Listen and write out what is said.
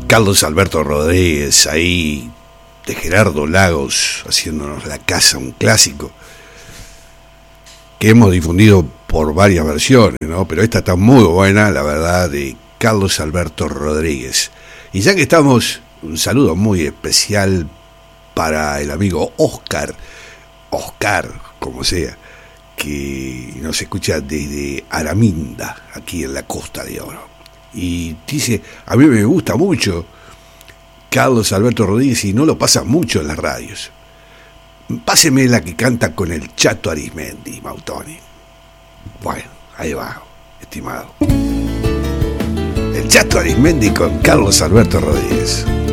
Carlos Alberto Rodríguez, ahí de Gerardo Lagos, haciéndonos La Casa, un clásico que hemos difundido por varias versiones, ¿no? Pero esta está muy buena, la verdad, de Carlos Alberto Rodríguez. Y ya que estamos, un saludo muy especial para el amigo Oscar, como sea, que nos escucha desde Araminda, aquí en la Costa de Oro. Y dice, a mí me gusta mucho Carlos Alberto Rodríguez y no lo pasa mucho en las radios. Páseme la que canta con el Chato Arismendi, Mautoni. Bueno, ahí va, estimado. El Chato Arismendi con Carlos Alberto Rodríguez.